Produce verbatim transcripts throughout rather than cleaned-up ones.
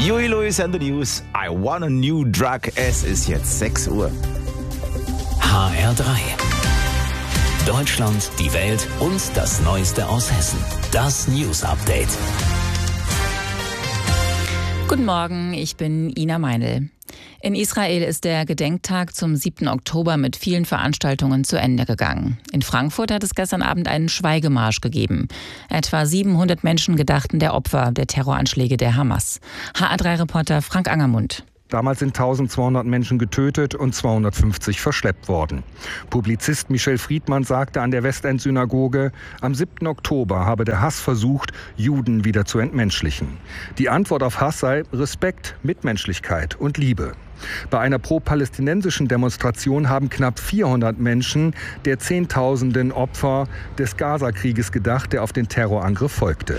Huey Lewis and the News. I want a new drug. Es ist jetzt sechs Uhr. H R drei. Deutschland, die Welt und das Neueste aus Hessen. Das News Update. Guten Morgen, ich bin Ina Meinl. In Israel ist der Gedenktag zum siebten Oktober mit vielen Veranstaltungen zu Ende gegangen. In Frankfurt hat es gestern Abend einen Schweigemarsch gegeben. Etwa siebenhundert Menschen gedachten der Opfer der Terroranschläge der Hamas. H R drei Reporter Frank Angermund. Damals sind eintausendzweihundert Menschen getötet und zweihundertfünfzig verschleppt worden. Publizist Michel Friedmann sagte an der Westend-Synagoge, am siebten Oktober habe der Hass versucht, Juden wieder zu entmenschlichen. Die Antwort auf Hass sei Respekt, Mitmenschlichkeit und Liebe. Bei einer pro-palästinensischen Demonstration haben knapp vierhundert Menschen der Zehntausenden Opfer des Gaza-Krieges gedacht, der auf den Terrorangriff folgte.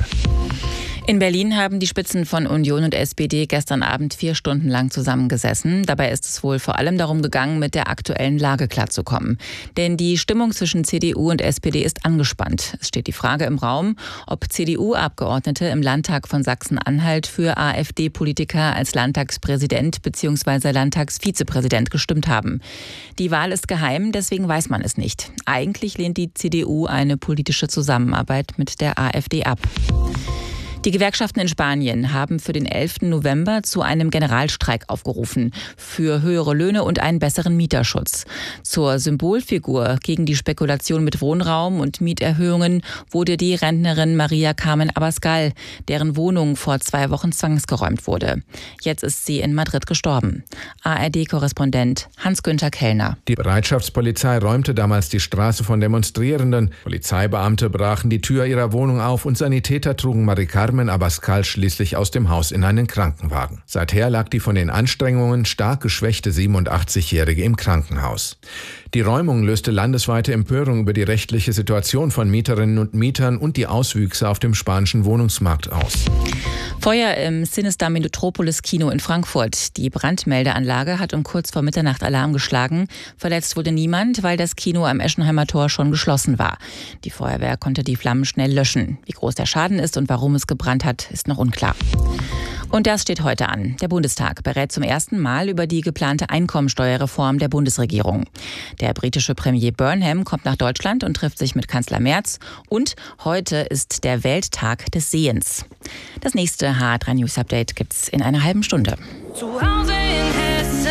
In Berlin haben die Spitzen von Union und S P D gestern Abend vier Stunden lang zusammengesessen. Dabei ist es wohl vor allem darum gegangen, mit der aktuellen Lage klarzukommen. Denn die Stimmung zwischen C D U und S P D ist angespannt. Es steht die Frage im Raum, ob C D U-Abgeordnete im Landtag von Sachsen-Anhalt für AfD-Politiker als Landtagspräsident bzw. Landtagsvizepräsident gestimmt haben. Die Wahl ist geheim, deswegen weiß man es nicht. Eigentlich lehnt die C D U eine politische Zusammenarbeit mit der AfD ab. Die Gewerkschaften in Spanien haben für den elften November zu einem Generalstreik aufgerufen für höhere Löhne und einen besseren Mieterschutz. Zur Symbolfigur gegen die Spekulation mit Wohnraum und Mieterhöhungen wurde die Rentnerin Maria Carmen Abascal, deren Wohnung vor zwei Wochen zwangsgeräumt wurde. Jetzt ist sie in Madrid gestorben. A R D-Korrespondent Hans-Günther Kellner. Die Bereitschaftspolizei räumte damals die Straße von Demonstrierenden. Polizeibeamte brachen die Tür ihrer Wohnung auf und Sanitäter trugen Maria Carmen Abascal schließlich aus dem Haus in einen Krankenwagen. Seither lag die von den Anstrengungen stark geschwächte siebenundachtzigjährige im Krankenhaus. Die Räumung löste landesweite Empörung über die rechtliche Situation von Mieterinnen und Mietern und die Auswüchse auf dem spanischen Wohnungsmarkt aus. Feuer im Cinestar Metropolis Kino in Frankfurt. Die Brandmeldeanlage hat um kurz vor Mitternacht Alarm geschlagen. Verletzt wurde niemand, weil das Kino am Eschenheimer Tor schon geschlossen war. Die Feuerwehr konnte die Flammen schnell löschen. Wie groß der Schaden ist und warum es gebrannt hat, ist noch unklar. Und das steht heute an. Der Bundestag berät zum ersten Mal über die geplante Einkommensteuerreform der Bundesregierung. Der britische Premier Burnham kommt nach Deutschland und trifft sich mit Kanzler Merz. Und heute ist der Welttag des Sehens. Das nächste H R drei News Update gibt's in einer halben Stunde. Zu Hause in Hessen.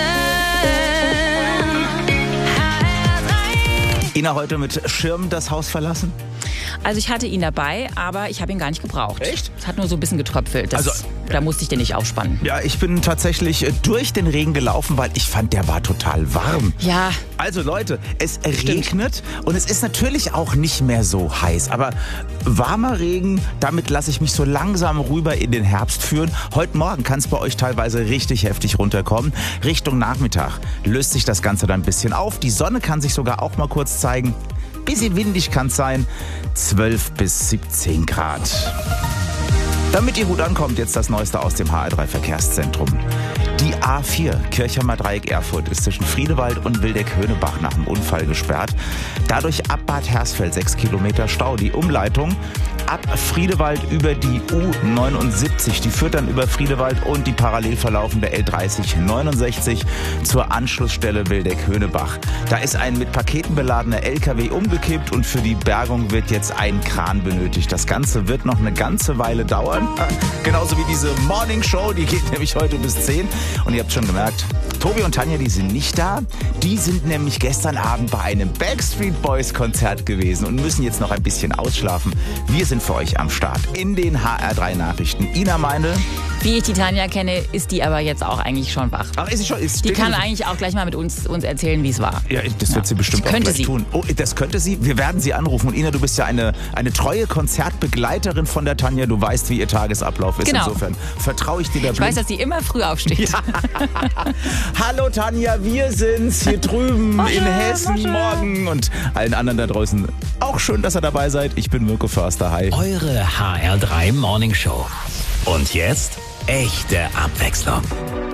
H R drei. Ina heute mit Schirm das Haus verlassen? Also ich hatte ihn dabei, aber ich habe ihn gar nicht gebraucht. Echt? Es hat nur so ein bisschen getröpfelt. Das, Also, da musste ich den nicht aufspannen. Ja, ich bin tatsächlich durch den Regen gelaufen, weil ich fand, der war total warm. Ja. Also Leute, es regnet und es ist natürlich auch nicht mehr so heiß. Aber warmer Regen, damit lasse ich mich so langsam rüber in den Herbst führen. Heute Morgen kann es bei euch teilweise richtig heftig runterkommen. Richtung Nachmittag löst sich das Ganze dann ein bisschen auf. Die Sonne kann sich sogar auch mal kurz zeigen. Bisschen windig kann es sein. zwölf bis siebzehn Grad. Damit ihr gut ankommt, jetzt das Neueste aus dem H R drei Verkehrszentrum. Die A vier, Kirchheimer Dreieck Erfurt, ist zwischen Friedewald und Wildeck-Höhnebach nach dem Unfall gesperrt. Dadurch ab Bad Hersfeld sechs Kilometer Stau. Die Umleitung ab Friedewald über die U neunundsiebzig. Die führt dann über Friedewald und die parallel verlaufende L dreißig neunundsechzig zur Anschlussstelle Wildeck-Höhnebach. Da ist ein mit Paketen beladener L K W umgekippt und für die Bergung wird jetzt ein Kran benötigt. Das Ganze wird noch eine ganze Weile dauern. Genauso wie diese Morning Show, die geht nämlich heute bis zehn. Und ihr habt schon gemerkt, Tobi und Tanja, die sind nicht da. Die sind nämlich gestern Abend bei einem Backstreet Boys Konzert gewesen und müssen jetzt noch ein bisschen ausschlafen. Wir sind für euch am Start in den H R drei Nachrichten. Ina Meinl. Wie ich die Tanja kenne, ist die aber jetzt auch eigentlich schon wach. Ach, ist sie schon? Ist die kann eigentlich auch gleich mal mit uns, uns erzählen, wie es war. Ja, das wird ja. sie bestimmt das auch gleich sie. tun. Oh, das könnte sie. Wir werden sie anrufen. Und Ina, du bist ja eine, eine treue Konzertbegleiterin von der Tanja. Du weißt, wie ihr Tagesablauf ist. Genau. Insofern vertraue ich dir da Ich blind. weiß, dass sie immer früh aufsteht. Ja. Hallo Tanja, wir sind's hier drüben oh, in schön, Hessen oh, morgen und allen anderen da draußen. Auch schön, dass ihr dabei seid. Ich bin Mirko Förster. Hi. Eure H R drei Morning Show. Und jetzt echte Abwechslung.